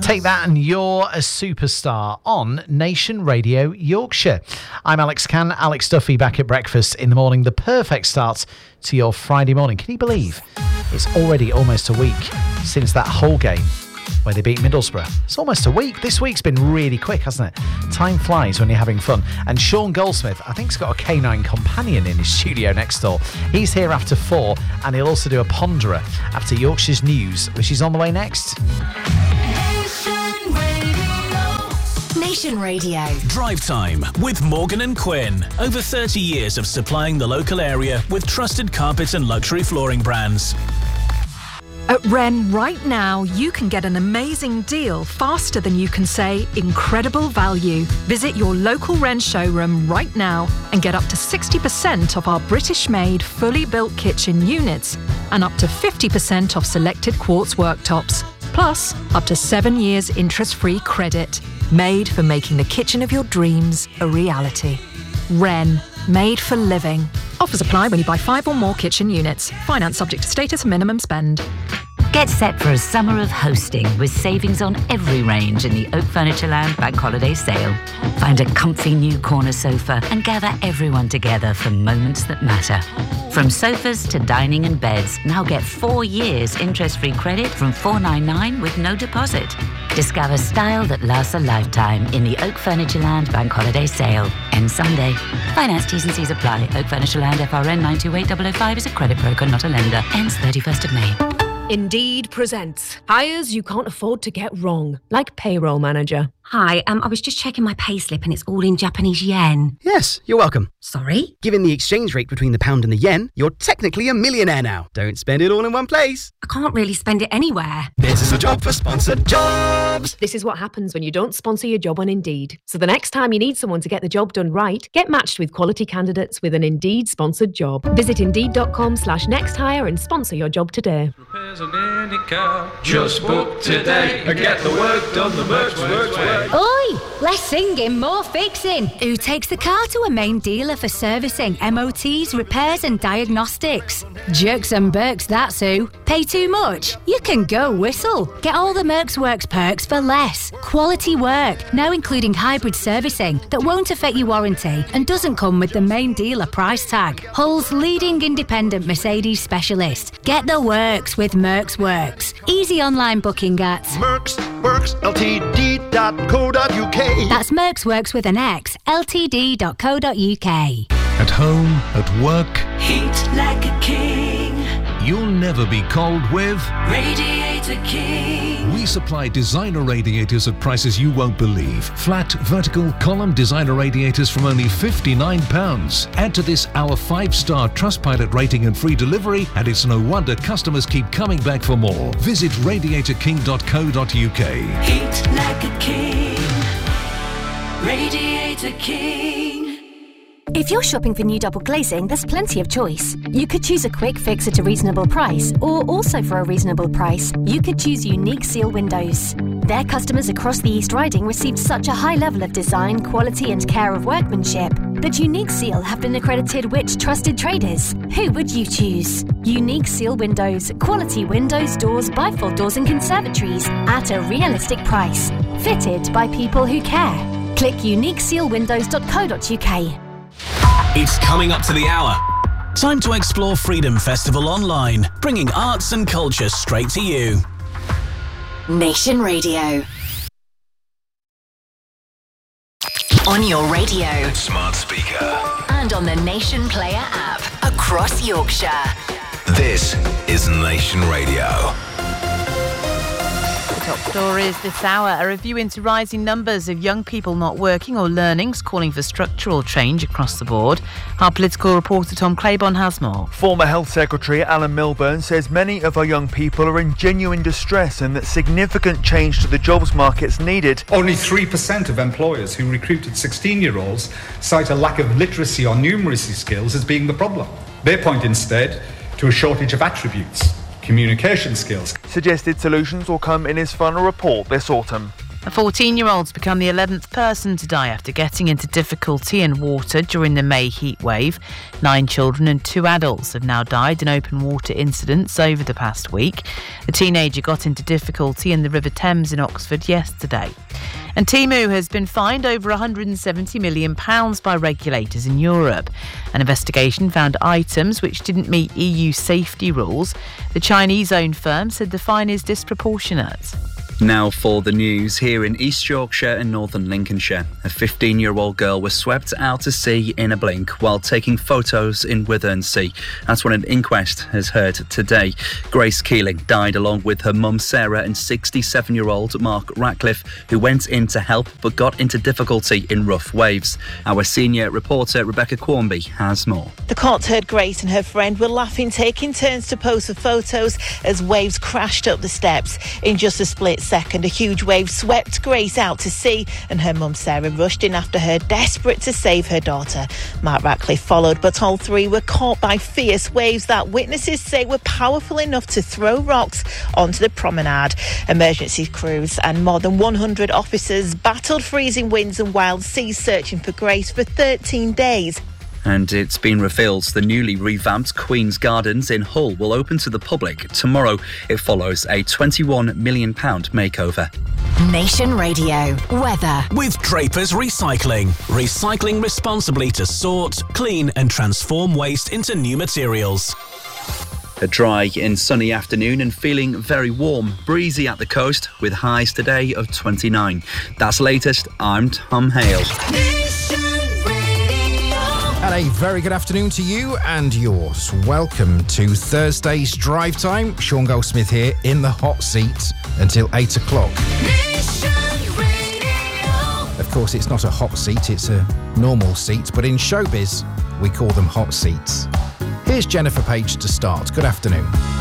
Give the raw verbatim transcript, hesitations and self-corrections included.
Take that and you're a superstar on Nation Radio Yorkshire. I'm Alex Cann, Alex Duffy back at breakfast in the morning. The perfect start to your Friday morning. Can you believe it's already almost a week since that whole game where they beat Middlesbrough? It's almost a week. This week's been really quick, hasn't it? Time flies when you're having fun. And Sean Goldsmith, I think, has got a canine companion in his studio next door. He's here after four, and he'll also do a ponderer after Yorkshire's news, which is on the way next. Nation Radio. Drive Time with Morgan and Quinn. Over thirty years of supplying the local area with trusted carpets and luxury flooring brands. At Wren, right now, you can get an amazing deal faster than you can say incredible value. Visit your local Wren showroom right now and get up to sixty percent off our British-made, fully built kitchen units and up to fifty percent off selected quartz worktops. Plus, up to seven years interest-free credit. Made for making the kitchen of your dreams a reality. Wren, made for living. Offers apply when you buy five or more kitchen units. Finance subject to status and minimum spend. Get set for a summer of hosting with savings on every range in the Oak Furniture Lounge Bank Holiday Sale. Find a comfy new corner sofa and gather everyone together for moments that matter. From sofas to dining and beds, now get four years interest-free credit from four ninety-nine with no deposit. Discover style that lasts a lifetime in the Oak Furniture Land Bank Holiday Sale. End Sunday. Finance T's and C's apply. Oak Furniture Land F R N nine two eight zero zero five is a credit broker, not a lender. Ends thirty-first of May. Indeed presents hires you can't afford to get wrong, like payroll manager. Hi, um, I was just checking my payslip and it's all in Japanese yen. Yes, you're welcome. Sorry? Given the exchange rate between the pound and the yen, you're technically a millionaire now. Don't spend it all in one place. I can't really spend it anywhere. This is a job for sponsored jobs. This is what happens when you don't sponsor your job on Indeed. So the next time you need someone to get the job done right, get matched with quality candidates with an Indeed sponsored job. Visit indeed.com slash next hire and sponsor your job today. Just book today and get the work done the Mercs Works way. Oi! Less singing, more fixing. Who takes the car to a main dealer for servicing, M O Ts, repairs and diagnostics? Jerks and Berks, that's who. Pay too much? You can go whistle. Get all the Mercs Works perks for less. Quality work, now including hybrid servicing that won't affect your warranty and doesn't come with the main dealer price tag. Hull's leading independent Mercedes specialist. Get the works with Mercs Works. Easy online booking at Mercs Works L T D dot co dot U K. That's Mercs Works with an X, L T D dot co dot U K. At home, at work, heat like a king. You'll never be cold with Radiator King. We supply designer radiators at prices you won't believe. Flat, vertical, column designer radiators from only fifty-nine pounds. Add to this our five-star Trustpilot rating and free delivery, and it's no wonder customers keep coming back for more. Visit radiator king dot co dot U K. Heat like a king. Radiator King. If you're shopping for new double glazing, there's plenty of choice. You could choose a quick fix at a reasonable price, or also for a reasonable price, you could choose Unique Seal Windows. Their customers across the East Riding received such a high level of design, quality and care of workmanship that Unique Seal have been accredited which trusted traders. Who would you choose? Unique Seal Windows. Quality windows, doors, bifold doors and conservatories at a realistic price. Fitted by people who care. Click unique seal windows dot co dot U K. It's coming up to the hour. Time to explore Freedom Festival online, bringing arts and culture straight to you. Nation Radio. On your radio, smart speaker, and on the Nation Player app across Yorkshire. This is Nation Radio. Top stories this hour. A review into rising numbers of young people not working or learning, calling for structural change across the board. Our political reporter Tom Claiborne has more. Former Health Secretary Alan Milburn says many of our young people are in genuine distress and that significant change to the jobs market's needed. Only three percent of employers who recruited sixteen-year-olds cite a lack of literacy or numeracy skills as being the problem. They point instead to a shortage of attributes. Communication skills. Suggested solutions will come in his final report this autumn. A fourteen-year-old's become the eleventh person to die after getting into difficulty in water during the May heat wave. Nine children and two adults have now died in open water incidents over the past week. A teenager got into difficulty in the River Thames in Oxford yesterday. And Temu has been fined over one hundred seventy million pounds by regulators in Europe. An investigation found items which didn't meet E U safety rules. The Chinese-owned firm said the fine is disproportionate. Now for the news. Here in East Yorkshire and northern Lincolnshire, a fifteen-year-old girl was swept out to sea in a blink while taking photos in Withernsea. That's what an inquest has heard today. Grace Keeling died along with her mum Sarah and sixty-seven-year-old Mark Ratcliffe, who went in to help but got into difficulty in rough waves. Our senior reporter Rebecca Quarmby has more. The court heard Grace and her friend were laughing, taking turns to pose for photos as waves crashed up the steps. In just a split second, a huge wave swept Grace out to sea and her mum Sarah rushed in after her, desperate to save her daughter. Mark Ratcliffe followed, but all three were caught by fierce waves that witnesses say were powerful enough to throw rocks onto the promenade. Emergency crews and more than one hundred officers battled freezing winds and wild seas searching for Grace for thirteen days. And it's been revealed the newly revamped Queen's Gardens in Hull will open to the public tomorrow. It follows a twenty-one million pounds makeover. Nation Radio weather. With Draper's Recycling. Recycling responsibly to sort, clean and transform waste into new materials. A dry and sunny afternoon and feeling very warm. Breezy at the coast with highs today of twenty-nine. That's latest. I'm Tom Hale. And a very good afternoon to you and yours. Welcome to Thursday's Drive Time. Sean Goldsmith here in the hot seat until eight o'clock. Of course, it's not a hot seat, it's a normal seat, but in showbiz, we call them hot seats. Here's Jennifer Page to start. Good afternoon.